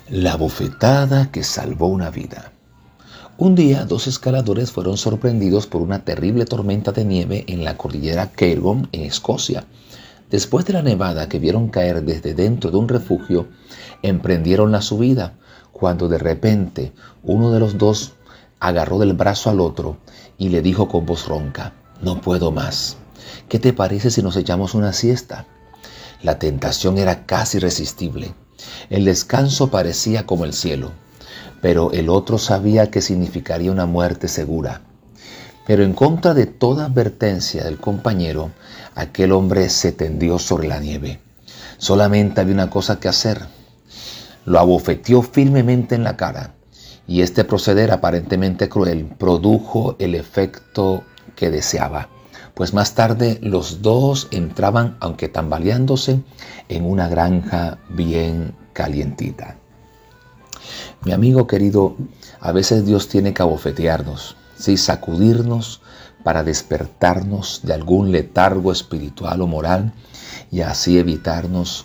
La bofetada que salvó una vida. Un día, dos escaladores fueron sorprendidos por una terrible tormenta de nieve en la cordillera Cairngorm, en Escocia. Después de la nevada que vieron caer desde dentro de un refugio, emprendieron la subida, cuando de repente uno de los dos agarró del brazo al otro y le dijo con voz ronca: «No puedo más. ¿Qué te parece si nos echamos una siesta?». La tentación era casi irresistible. El descanso parecía como el cielo, pero el otro sabía que significaría una muerte segura. Pero en contra de toda advertencia del compañero, aquel hombre se tendió sobre la nieve. Solamente había una cosa que hacer. Lo abofeteó firmemente en la cara, y este proceder aparentemente cruel produjo el efecto que deseaba, pues más tarde los dos entraban, aunque tambaleándose, en una granja bien calientita. Mi amigo querido, a veces Dios tiene que abofetearnos, ¿sí? Sacudirnos para despertarnos de algún letargo espiritual o moral y así evitarnos